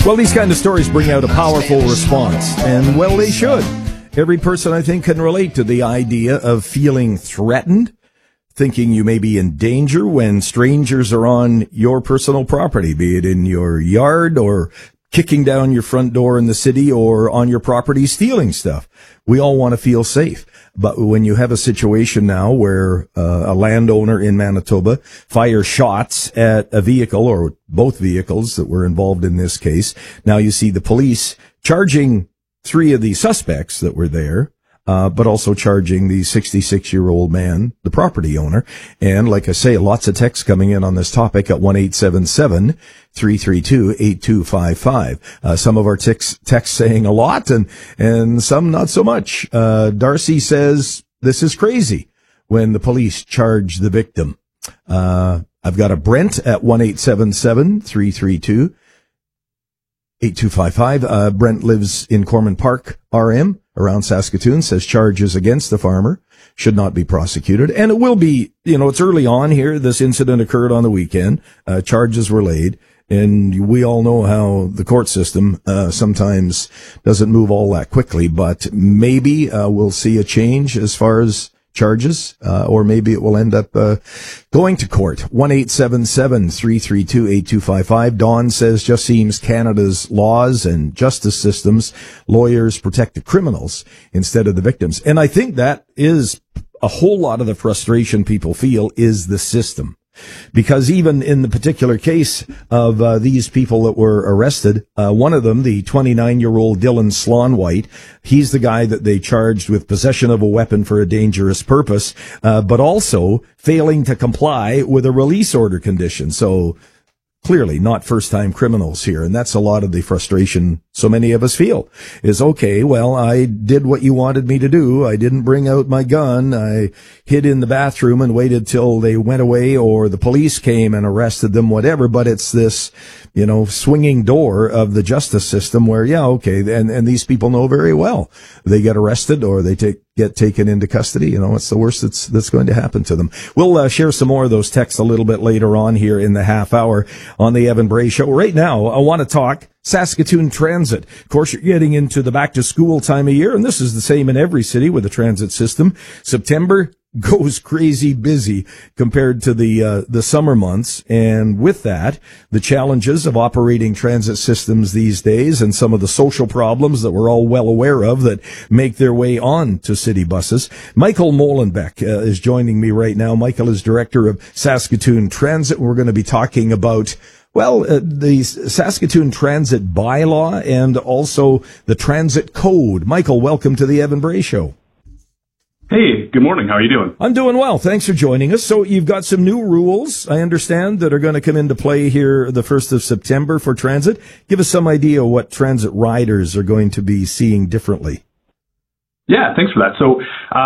Well, these kind of stories bring out a powerful response, and well, they should. Every person, I think, can relate to the idea of feeling threatened, thinking you may be in danger when strangers are on your personal property, be it in your yard or kicking down your front door in the city or on your property stealing stuff. We all want to feel safe. But when you have a situation now where a landowner in Manitoba fires shots at a vehicle or both vehicles that were involved in this case, now you see the police charging 3 of the suspects that were there, but also charging the 66-year-old man, the property owner. And like I say, lots of texts coming in on this topic at 1-877-332-8255. Some of our texts saying a lot and some not so much. Darcy says, this is crazy when the police charge the victim. I've got a Brent at 1-877-332-8255. Brent lives in Corman Park, RM, around Saskatoon, says charges against the farmer should not be prosecuted. And it will be, it's early on here. This incident occurred on the weekend. Charges were laid. And we all know how the court system sometimes doesn't move all that quickly. But maybe we'll see a change as far as charges, or maybe it will end up going to court. 1-877-332-8255. Dawn says, just seems Canada's laws and justice systems, lawyers protect the criminals instead of the victims. And I think that is a whole lot of the frustration people feel is the system. Because even in the particular case of these people that were arrested, one of them, the 29-year-old Dylan Slonwhite, he's the guy that they charged with possession of a weapon for a dangerous purpose, but also failing to comply with a release order condition. So clearly not first-time criminals here, and that's a lot of the frustration so many of us feel, is, okay, well, I did what you wanted me to do. I didn't bring out my gun. I hid in the bathroom and waited till they went away or the police came and arrested them, whatever, but it's this, swinging door of the justice system where, and these people know very well. They get arrested or they get taken into custody. It's the worst that's going to happen to them. We'll share some more of those texts a little bit later on here in the half hour on the Evan Bray Show. Right now, I want to talk Saskatoon Transit. Of course, you're getting into the back to school time of year, and this is the same in every city with the transit system. September goes crazy busy compared to the summer months, and with that, the challenges of operating transit systems these days and some of the social problems that we're all well aware of that make their way on to city buses. Michael Molenbeek is joining me right now. Michael is director of Saskatoon Transit. We're going to be talking about the Saskatoon Transit bylaw and also the Transit Code. Michael, welcome to the Evan Bray Show. Hey, good morning. How are you doing? I'm doing well. Thanks for joining us. So you've got some new rules, I understand, that are going to come into play here the 1st of September for transit. Give us some idea what transit riders are going to be seeing differently. Yeah, thanks for that. So,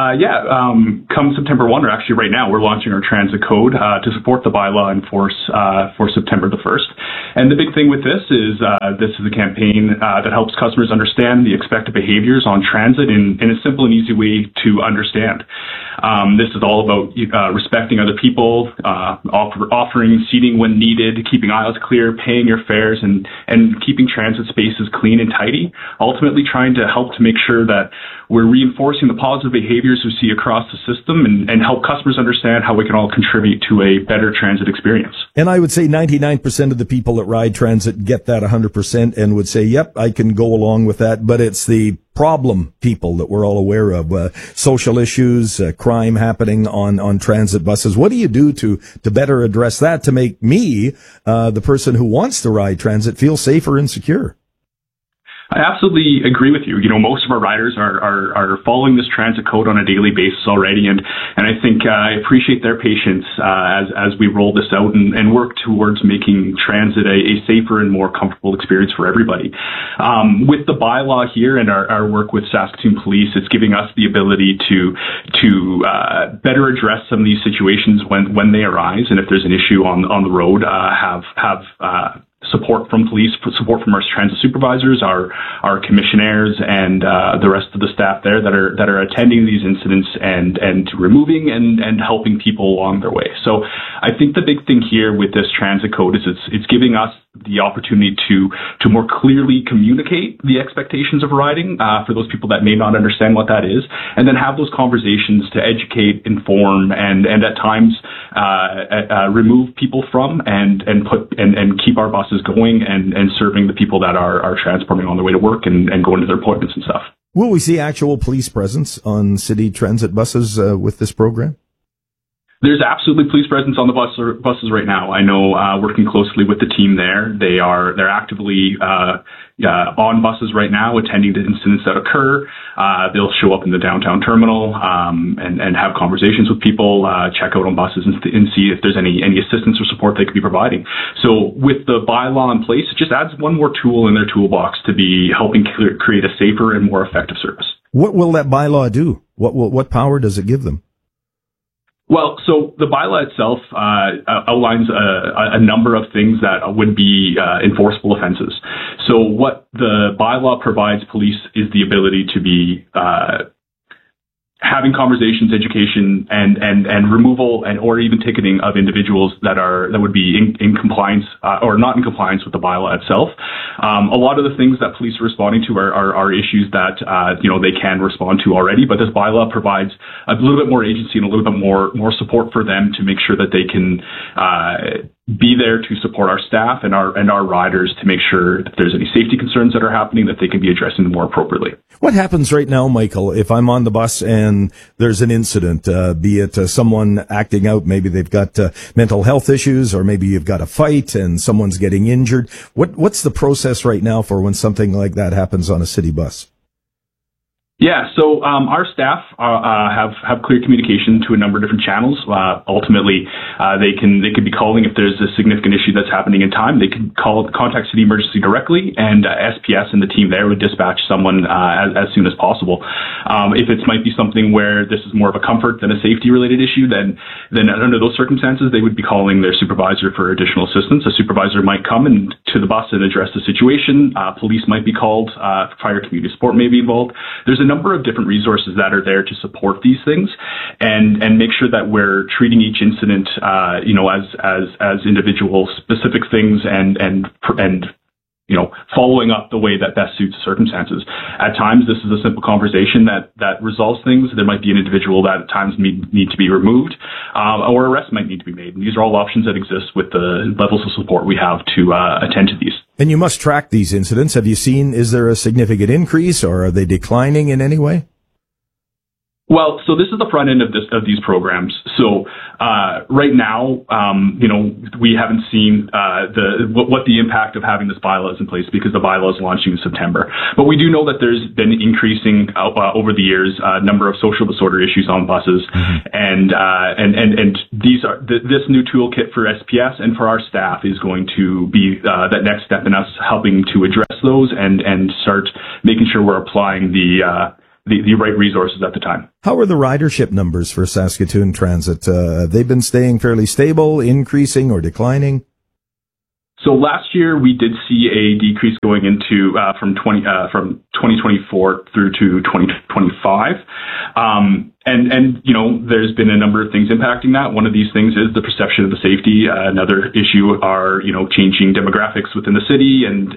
come September 1, or actually right now, we're launching our transit code to support the bylaw in force for September the 1st. And the big thing with this is a campaign that helps customers understand the expected behaviors on transit in a simple and easy way to understand. This is all about respecting other people, offering seating when needed, keeping aisles clear, paying your fares, and keeping transit spaces clean and tidy. Ultimately, trying to help to make sure that we're reinforcing the positive behaviors we see across the system and help customers understand how we can all contribute to a better transit experience. And I would say 99% of the people that ride transit get that 100% and would say, yep, I can go along with that. But it's the problem people that we're all aware of, social issues, crime happening on transit buses. What do you do to better address that to make me, the person who wants to ride transit, feel safer and secure? I absolutely agree with you. Most of our riders are following this transit code on a daily basis already, and I think I appreciate their patience as we roll this out and work towards making transit a safer and more comfortable experience for everybody. With the bylaw here and our work with Saskatoon Police, it's giving us the ability to better address some of these situations when they arise, and if there's an issue on the road, have support from police, support from our transit supervisors, our commissionaires, and the rest of the staff there that are attending these incidents and removing and helping people along their way. So I think the big thing here with this transit code is it's giving us the opportunity to more clearly communicate the expectations of riding for those people that may not understand what that is, and then have those conversations to educate, inform, and at times remove people from and keep our buses going and serving the people that are transporting on their way to work and going to their appointments and stuff. Will we see actual police presence on city transit buses with this program? There's absolutely police presence on the buses right now. I know, working closely with the team there, they're actively on buses right now, attending to incidents that occur. They'll show up in the downtown terminal and have conversations with people, check out on buses and see if there's any assistance or support they could be providing. So with the bylaw in place, it just adds one more tool in their toolbox to be helping create a safer and more effective service. What will that bylaw do? What power does it give them? Well, so the bylaw itself outlines a number of things that would be enforceable offenses. So what the bylaw provides police is the ability to be having conversations, education, and removal or even ticketing of individuals that would be in compliance or not in compliance with the bylaw itself. A lot of the things that police are responding to are issues that they can respond to already, but this bylaw provides a little bit more agency and a little bit more support for them to make sure that they can be there to support our staff and our riders to make sure that there's any safety concerns that are happening that they can be addressing more appropriately. What happens right now, Michael, if I'm on the bus and there's an incident, be it someone acting out, maybe they've got mental health issues, or maybe you've got a fight and someone's getting injured. What's the process right now for when something like that happens on a city bus? Yeah, so our staff have clear communication to a number of different channels. Ultimately, they can be calling if there's a significant issue that's happening in time. They can contact City Emergency directly, and SPS and the team there would dispatch someone as soon as possible. If it might be something where this is more of a comfort than a safety-related issue, then under those circumstances, they would be calling their supervisor for additional assistance. A supervisor might come to the bus and address the situation. Police might be called. Fire community support may be involved. There's a number of different resources that are there to support these things and make sure that we're treating each incident, as individual specific things and following up the way that best suits the circumstances. At times, this is a simple conversation that resolves things. There might be an individual that at times need to be removed, or arrest might need to be made. And these are all options that exist with the levels of support we have to attend to these. And you must track these incidents. Have you seen, is there a significant increase, or are they declining in any way? Well, so this is the front end of these programs. So right now, we haven't seen what the impact of having this bylaw is in place, because the bylaw is launching in September. But we do know that there's been increasing over the years number of social disorder issues on buses, and these are this new toolkit for SPS and for our staff is going to be that next step in us helping to address those and start making sure we're applying the right resources at the time. How are the ridership numbers for Saskatoon Transit? Have they been staying fairly stable, increasing, or declining? So last year we did see a decrease going into from 2024 through to 2025. And there's been a number of things impacting that. One of these things is the perception of the safety. Another issue are, changing demographics within the city and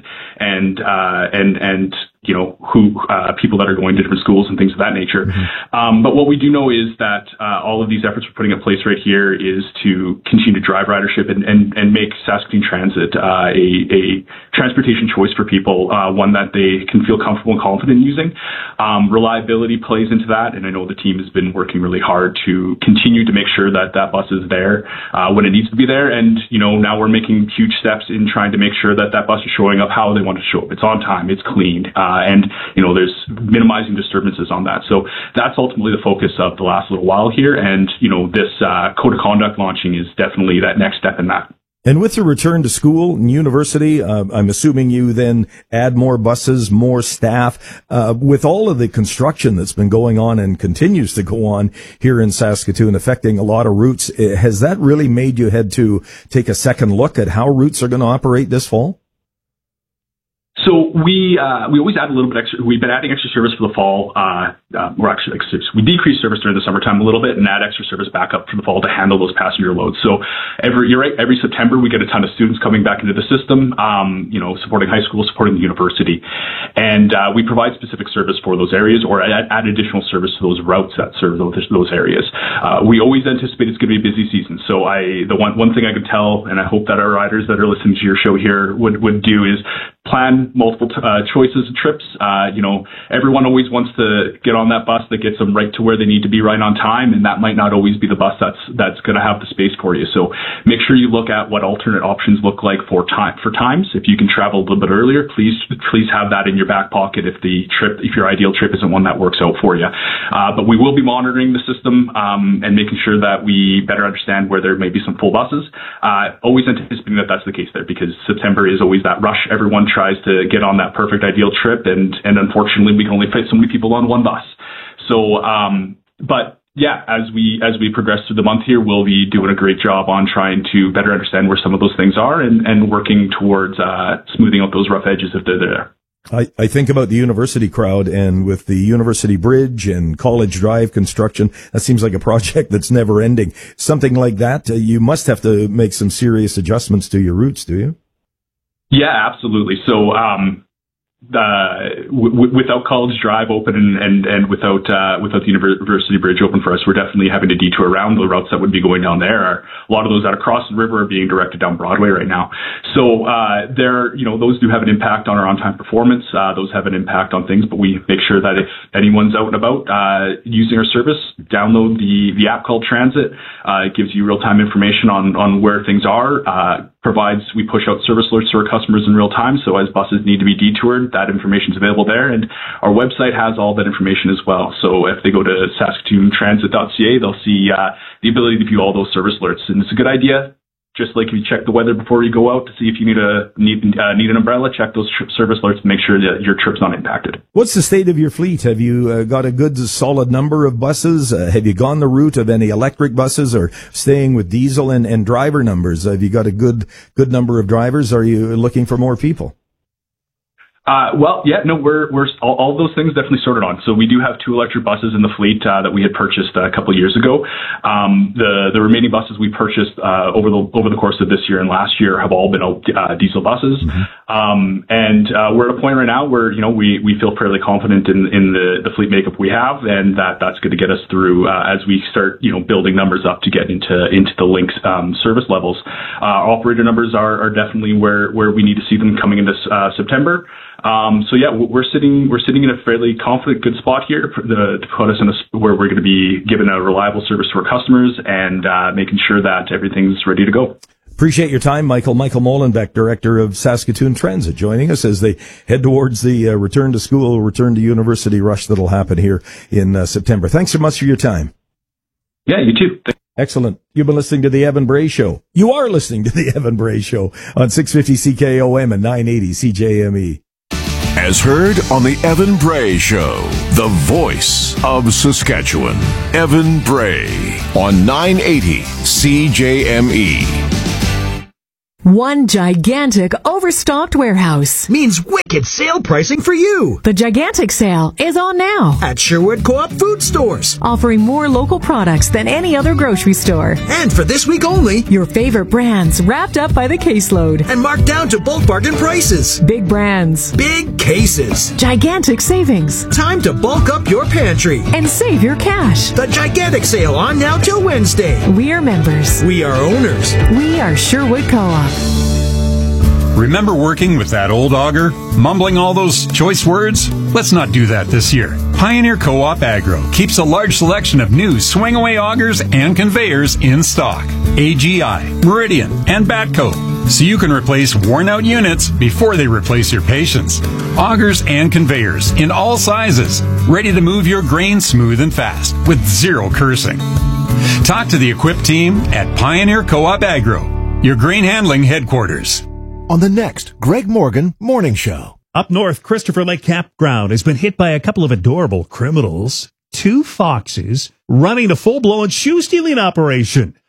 people that are going to different schools and things of that nature. But what we do know is that all of these efforts we're putting in place right here is to continue to drive ridership and make Saskatoon Transit a transportation choice for people, one that they can feel comfortable and confident in using. Reliability plays into that, and I know the team has been working really hard to continue to make sure that bus is there when it needs to be there. And, now we're making huge steps in trying to make sure that bus is showing up how they want to show up. It's on time, it's clean, and there's minimizing disturbances on that. So that's ultimately the focus of the last little while here. And, this code of conduct launching is definitely that next step in that. And with the return to school and university, I'm assuming you then add more buses, more staff. With all of the construction that's been going on and continues to go on here in Saskatoon, affecting a lot of routes, has that really made you had to take a second look at how routes are going to operate this fall? So we always add a little bit extra. We've been adding extra service for the fall. We decrease service during the summertime a little bit and add extra service back up for the fall to handle those passenger loads. So you're right. Every September we get a ton of students coming back into the system. Supporting high school, supporting the university, and we provide specific service for those areas or add additional service to those routes that serve those areas. We always anticipate it's going to be a busy season. So the one thing I could tell, and I hope that our riders that are listening to your show here would do is plan multiple choices of trips. Everyone always wants to get on that bus that gets them right to where they need to be right on time, and that might not always be the bus that's going to have the space for you. So make sure you look at what alternate options look like for times. If you can travel a little bit earlier, please have that in your back pocket if your ideal trip isn't one that works out for you. But we will be monitoring the system and making sure that we better understand where there may be some full buses. Always anticipating that that's the case there, because September is always that rush. Everyone tries to get on that perfect ideal trip, and unfortunately we can only fit so many people on one bus. So, but yeah, as we progress through the month here, we'll be doing a great job on trying to better understand where some of those things are and working towards smoothing out those rough edges if they're there. I think about the university crowd, and with the University Bridge and College Drive construction, that seems like a project that's never ending. Something like that, you must have to make some serious adjustments to your routes, do you? Yeah, absolutely. So, without College Drive open and without the University Bridge open for us, we're definitely having to detour around. The routes that would be going down there. A lot of those that are crossing the river are being directed down Broadway right now. So those do have an impact on our on-time performance. Those have an impact on things, but we make sure that if anyone's out and about using our service, download the app called Transit. It gives you real-time information on where things are. We push out service alerts to our customers in real time. So as buses need to be detoured, that information is available there. And our website has all that information as well. So if they go to saskatoontransit.ca, they'll see the ability to view all those service alerts. And it's a good idea. Just like if you check the weather before you go out to see if you need an umbrella, check those service alerts to make sure that your trip's not impacted. What's the state of your fleet? Have you got a good solid number of buses? Have you gone the route of any electric buses or staying with diesel and driver numbers? Have you got a good number of drivers? Are you looking for more people? We're all those things definitely sorted on. So we do have 2 electric buses in the fleet that we had purchased a couple of years ago. The remaining buses we purchased over the course of this year and last year have all been diesel buses. Mm-hmm. We're at a point right now where we feel fairly confident in the fleet makeup we have, and that's going to get us through as we start building numbers up to get into the Lynx service levels. Our operator numbers are definitely where we need to see them coming into September. We're sitting in a fairly confident, good spot here to put us in where we're going to be giving a reliable service to our customers and making sure that everything's ready to go. Appreciate your time, Michael. Michael Molenbeek, Director of Saskatoon Transit, joining us as they head towards the return to school, return to university rush that'll happen here in September. Thanks so much for your time. Yeah, you too. Excellent. You've been listening to The Evan Bray Show. You are listening to The Evan Bray Show on 650 CKOM and 980 CJME. As heard on The Evan Bray Show, the voice of Saskatchewan. Evan Bray on 980 CJME. One gigantic overstocked warehouse means wicked sale pricing for you. The gigantic sale is on now at Sherwood Co-op Food Stores, offering more local products than any other grocery store. And for this week only, your favorite brands wrapped up by the caseload and marked down to bulk bargain prices. Big brands, big cases, gigantic savings. Time to bulk up your pantry and save your cash. The gigantic sale on now till Wednesday. We are members. We are owners. We are Sherwood Co-op. Remember working with that old auger? Mumbling all those choice words? Let's not do that this year. Pioneer Co-op Agro keeps a large selection of new swing-away augers and conveyors in stock. AGI, Meridian, and Batco, so you can replace worn-out units before they replace your patience. Augers and conveyors in all sizes, ready to move your grain smooth and fast with zero cursing. Talk to the equipped team at Pioneer Co-op Agro, your grain handling headquarters. On the next Greg Morgan Morning Show. Up north, Christopher Lake Campground has been hit by a couple of adorable criminals. 2 foxes running a full-blown shoe-stealing operation.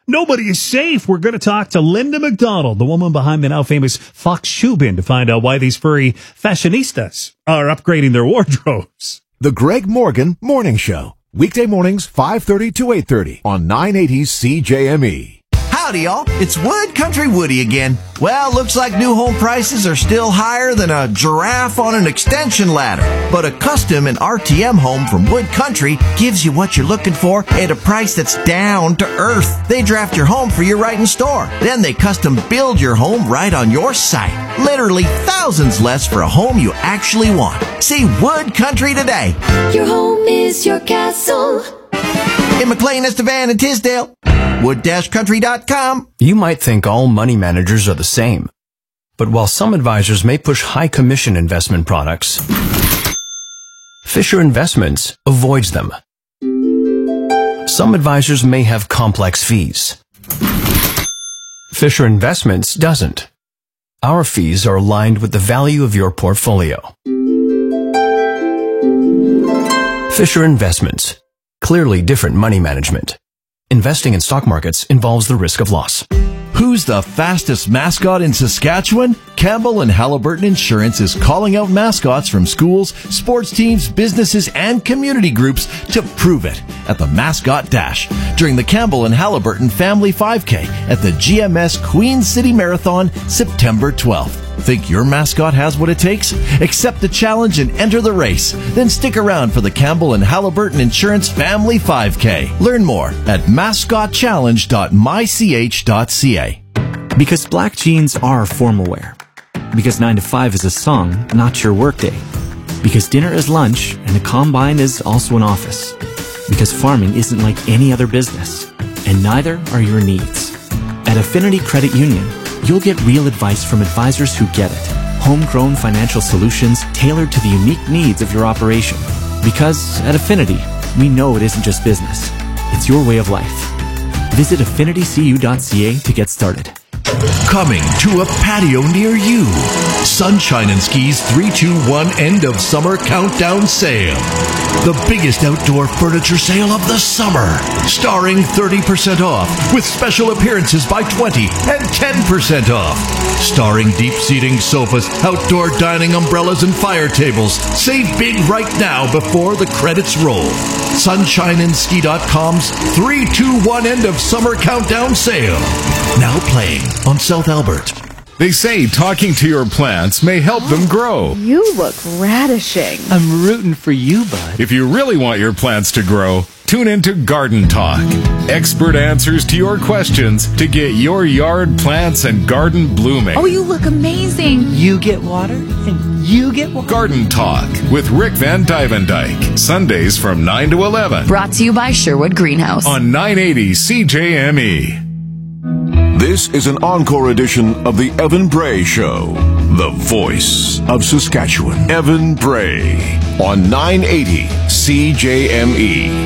Nobody is safe. We're going to talk to Linda McDonald, the woman behind the now famous Fox Shoe Bin, to find out why these furry fashionistas are upgrading their wardrobes. The Greg Morgan Morning Show. Weekday mornings, 5:30 to 8:30 on 980 CJME. Howdy, y'all. It's Wood Country Woody again. Well, looks like new home prices are still higher than a giraffe on an extension ladder. But a custom and RTM home from Wood Country gives you what you're looking for at a price that's down to earth. They draft your home for you right in store. Then they custom build your home right on your site. Literally thousands less for a home you actually want. See Wood Country today. Your home is your castle. In McLean, Estevan, and Tisdale. Wood-country.com. You might think all money managers are the same. But while some advisors may push high commission investment products, Fisher Investments avoids them. Some advisors may have complex fees. Fisher Investments doesn't. Our fees are aligned with the value of your portfolio. Fisher Investments. Clearly different money management. Investing in stock markets involves the risk of loss. Who's the fastest mascot in Saskatchewan? Campbell and Halliburton Insurance is calling out mascots from schools, sports teams, businesses, and community groups to prove it at the Mascot Dash during the Campbell and Halliburton Family 5K at the GMS Queen City Marathon, September 12th. Think your mascot has what it takes? Accept the challenge and enter the race. Then stick around for the Campbell and Halliburton Insurance Family 5K. Learn more at mascotchallenge.mych.ca. Because black jeans are formal wear. Because 9 to 5 is a song, not your workday. Because dinner is lunch and a combine is also an office. Because farming isn't like any other business. And neither are your needs. At Affinity Credit Union, you'll get real advice from advisors who get it. Homegrown financial solutions tailored to the unique needs of your operation. Because at Affinity, we know it isn't just business. It's your way of life. Visit affinitycu.ca to get started. Coming to a patio near you. Sunshine and Ski's 3-2-1 end of summer countdown sale. The biggest outdoor furniture sale of the summer. Starring 30% off with special appearances by 20 and 10% off. Starring deep seating sofas, outdoor dining umbrellas, and fire tables. Save big right now before the credits roll. SunshineandSki.com's 3-2-1 end of summer countdown sale. Now playing on South Albert. They say talking to your plants may help them grow. You look radishing. I'm rooting for you, bud. If you really want your plants to grow, tune into Garden Talk. Expert answers to your questions to get your yard plants and garden blooming. Oh, you look amazing. You get water and you get water. Garden Talk with Rick Van Dyke. Sundays from 9 to 11. Brought to you by Sherwood Greenhouse. On 980 CJME. This is an encore edition of the Evan Bray Show, the voice of Saskatchewan. Evan Bray on 980 CJME.